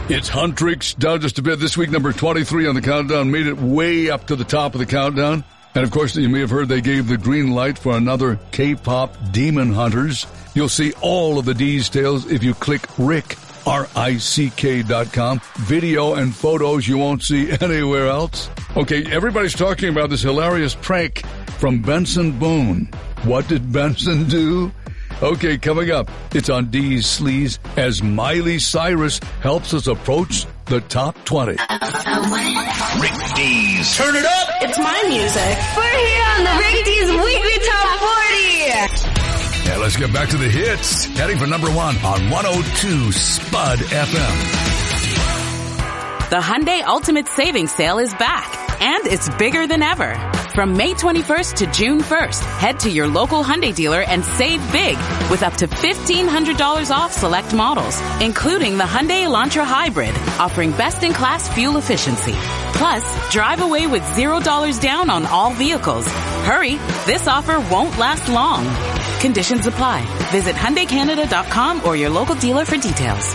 It's Huntrix, down just a bit. This week, number 23 on the countdown, made it way up to the top of the countdown. And of course, you may have heard they gave the green light for another K-pop, Demon Hunters. You'll see all of the details if you click Rick, RICK.com. Video and photos you won't see anywhere else. Okay, everybody's talking about this hilarious prank from Benson Boone. What did Benson do? Okay, coming up, it's on D's Sleaze as Miley Cyrus helps us approach the top 20. Rick D's. Turn it up! It's my music. We're here on the Rick D's Weekly Top 40. Yeah, let's get back to the hits. Heading for number 1 on 102 Spud FM. The Hyundai Ultimate Savings Sale is back, and it's bigger than ever. From May 21st to June 1st, head to your local Hyundai dealer and save big with up to $1,500 off select models, including the Hyundai Elantra Hybrid, offering best-in-class fuel efficiency. Plus, drive away with $0 down on all vehicles. Hurry, this offer won't last long. Conditions apply. Visit HyundaiCanada.com or your local dealer for details.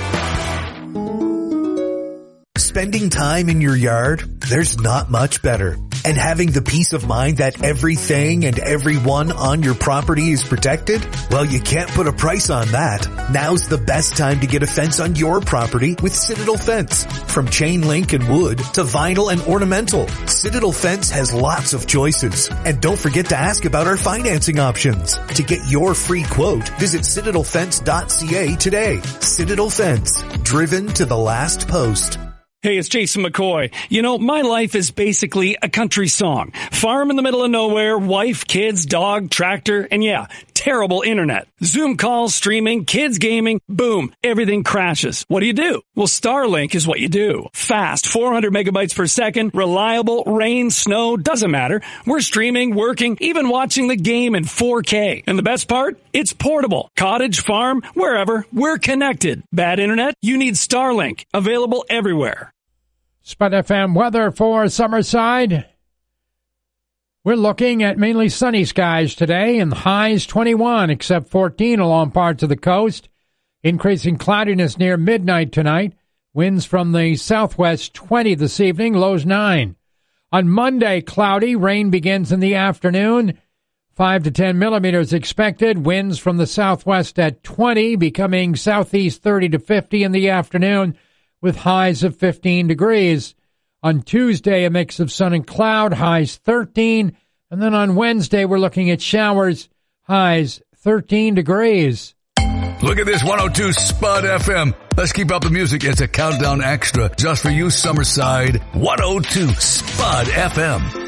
Spending time in your yard, there's not much better. And having the peace of mind that everything and everyone on your property is protected? Well, you can't put a price on that. Now's the best time to get a fence on your property with Citadel Fence. From chain link and wood to vinyl and ornamental, Citadel Fence has lots of choices. And don't forget to ask about our financing options. To get your free quote, visit citadelfence.ca today. Citadel Fence, driven to the last post. Hey, it's Jason McCoy. You know, my life is basically a country song. Farm in the middle of nowhere, wife, kids, dog, tractor, and yeah, terrible internet. Zoom calls, streaming, kids gaming, boom, everything crashes. What do? Well, Starlink is what you do. Fast, 400 megabytes per second, reliable, rain, snow, doesn't matter. We're streaming, working, even watching the game in 4K. And the best part? It's portable. Cottage, farm, wherever, we're connected. Bad internet? You need Starlink. Available everywhere. Spud FM weather for Summerside. We're looking at mainly sunny skies today and highs 21 except 14 along parts of the coast. Increasing cloudiness near midnight tonight. Winds from the southwest 20 this evening, lows 9. On Monday, cloudy. Rain begins in the afternoon. 5 to 10 millimeters expected. Winds from the southwest at 20, becoming southeast 30 to 50 in the afternoon, with highs of 15 degrees. On Tuesday, a mix of sun and cloud, highs 13. And then on Wednesday, we're looking at showers, highs 13 degrees. Look at this 102 Spud FM. Let's keep up the music. It's a countdown extra just for you, Summerside. 102 Spud FM.